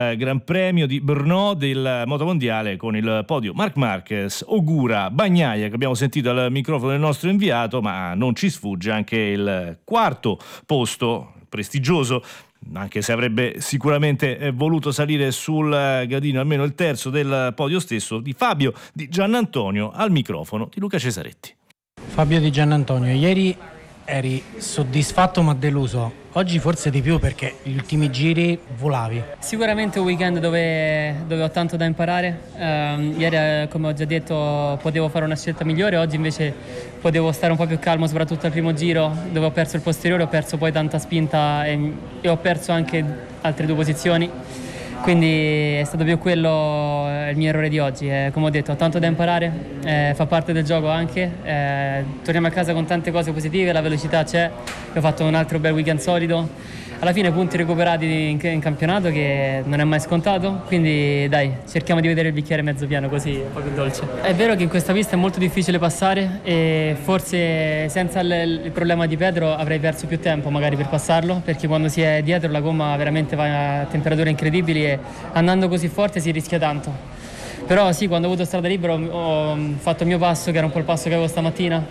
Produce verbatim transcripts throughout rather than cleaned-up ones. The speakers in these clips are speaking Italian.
Gran Premio di Brno del Motomondiale con il podio Marc Marquez, Ogura, Bagnaia che abbiamo sentito al microfono del nostro inviato, ma non ci sfugge anche il quarto posto prestigioso, anche se avrebbe sicuramente voluto salire sul gradino almeno il terzo del podio stesso, di Fabio Di Giannantonio al microfono di Luca Cesaretti. Fabio Di Giannantonio, ieri eri soddisfatto ma deluso, oggi forse di più perché gli ultimi giri volavi. Sicuramente un weekend dove, dove ho tanto da imparare. Um, ieri, come ho già detto, potevo fare una scelta migliore, oggi invece potevo stare un po' più calmo, soprattutto al primo giro dove ho perso il posteriore, ho perso poi tanta spinta e, e ho perso anche altre due posizioni. Quindi è stato più quello il mio errore di oggi. Eh, come ho detto, ho tanto da imparare, eh, fa parte del gioco anche. Eh, torniamo a casa con tante cose positive, la velocità c'è, ho fatto un altro bel weekend solido. Alla fine punti recuperati in, in campionato che non è mai scontato, quindi dai, cerchiamo di vedere il bicchiere mezzo pieno così un po' più dolce. È vero che in questa pista è molto difficile passare e forse senza il, il problema di Pedro avrei perso più tempo magari per passarlo, perché quando si è dietro la gomma veramente va a temperature incredibili e andando così forte si rischia tanto. Però sì, quando ho avuto strada libera ho fatto il mio passo, che era un po' il passo che avevo stamattina,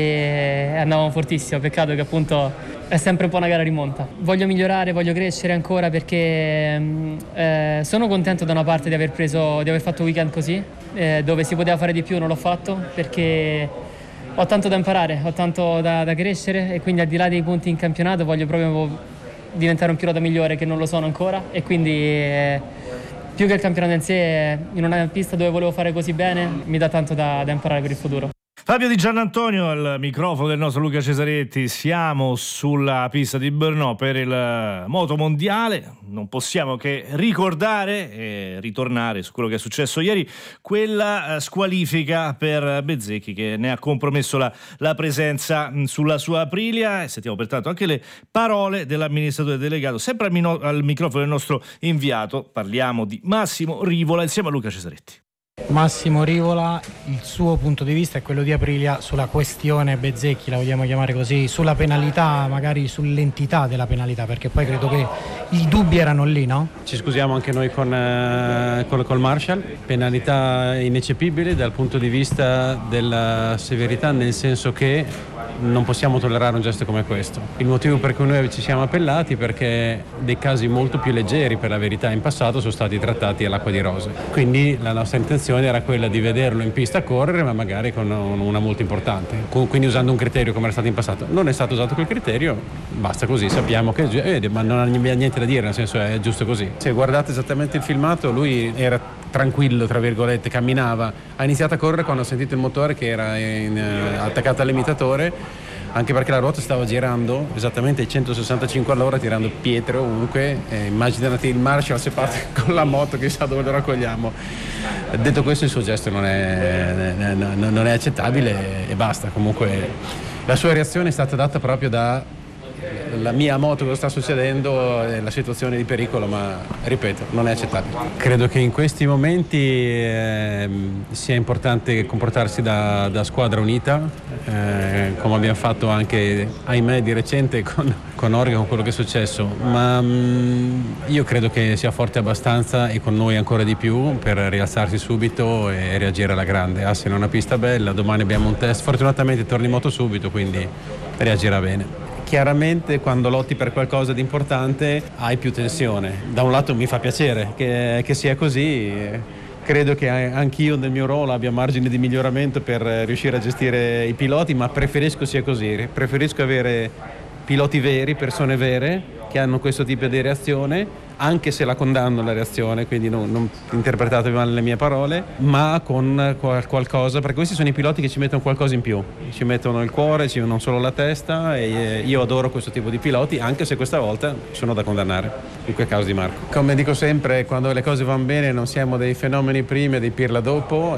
e andavamo fortissimo. Peccato che appunto è sempre un po' una gara rimonta. Voglio migliorare, voglio crescere ancora perché eh, sono contento da una parte di aver preso, di aver fatto un weekend così, eh, dove si poteva fare di più non l'ho fatto perché ho tanto da imparare, ho tanto da, da crescere e quindi al di là dei punti in campionato voglio proprio diventare un pilota migliore che non lo sono ancora e quindi eh, più che il campionato in sé, in una pista dove volevo fare così bene, mi dà tanto da, da imparare per il futuro. Fabio Di Giannantonio al microfono del nostro Luca Cesaretti. Siamo sulla pista di Brno per il Motomondiale. Non possiamo che ricordare e ritornare su quello che è successo ieri, quella squalifica per Bezzecchi che ne ha compromesso la, la presenza sulla sua Aprilia, e sentiamo pertanto anche le parole dell'amministratore delegato sempre al, mino- al microfono del nostro inviato. Parliamo di Massimo Rivola insieme a Luca Cesaretti. Massimo Rivola, il suo punto di vista è quello di Aprilia sulla questione Bezzecchi, la vogliamo chiamare così, sulla penalità, magari sull'entità della penalità, perché poi credo che i dubbi erano lì, no? Ci scusiamo anche noi con, eh, con col Marshall, penalità ineccepibile dal punto di vista della severità, nel senso che non possiamo tollerare un gesto come questo. Il motivo per cui noi ci siamo appellati è perché dei casi molto più leggeri, per la verità, in passato sono stati trattati all'acqua di rose. Quindi la nostra intenzione era quella di vederlo in pista a correre, ma magari con una multa importante, quindi usando un criterio come era stato in passato. Non è stato usato quel criterio, basta così, sappiamo che eh, ma non ha niente da dire, nel senso è giusto così. Se guardate esattamente il filmato, lui era tranquillo, tra virgolette, camminava, ha iniziato a correre quando ha sentito il motore che era in, eh, attaccato all'imitatore, anche perché la ruota stava girando esattamente ai centosessantacinque all'ora, tirando pietre ovunque. Eh, immaginate il Marshall se parte con la moto, chissà dove lo raccogliamo. Detto questo, il suo gesto non è, non è accettabile e basta. Comunque la sua reazione è stata data proprio da la mia moto, cosa sta succedendo, la situazione di pericolo, ma ripeto, non è accettabile. Credo che in questi momenti eh, sia importante comportarsi da, da squadra unita, eh, come abbiamo fatto anche, ahimè, di recente con, con Orga, con quello che è successo, ma mh, io credo che sia forte abbastanza e con noi ancora di più per rialzarsi subito e reagire alla grande. Assen è una pista bella, domani abbiamo un test, fortunatamente torna in moto subito, quindi reagirà bene. Chiaramente quando lotti per qualcosa di importante hai più tensione. Da un lato mi fa piacere che, che sia così, credo che anch'io nel mio ruolo abbia margine di miglioramento per riuscire a gestire i piloti, ma preferisco sia così, preferisco avere piloti veri, persone vere che hanno questo tipo di reazione, anche se la condanno la reazione, quindi non, non interpretate male le mie parole, ma con qualcosa, perché questi sono i piloti che ci mettono qualcosa in più, ci mettono il cuore, ci non solo la testa, e io adoro questo tipo di piloti, anche se questa volta sono da condannare, in quel caso di Marco. Come dico sempre, quando le cose vanno bene non siamo dei fenomeni prima e dei pirla dopo,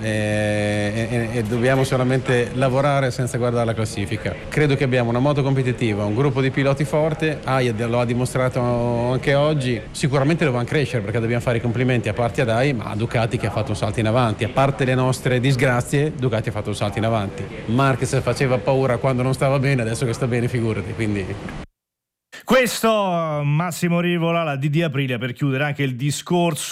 e, e, e dobbiamo solamente lavorare senza guardare la classifica. Credo che abbiamo una moto competitiva, un gruppo di piloti forte, Aia lo ha dimostrato anche oggi, sicuramente dovevamo crescere perché dobbiamo fare i complimenti a parte ad Ai, ma a Ducati che ha fatto un salto in avanti, a parte le nostre disgrazie, Ducati ha fatto un salto in avanti. Marquez faceva paura quando non stava bene, adesso che sta bene figurati, quindi... Questo Massimo Rivola, la D D Aprilia, per chiudere anche il discorso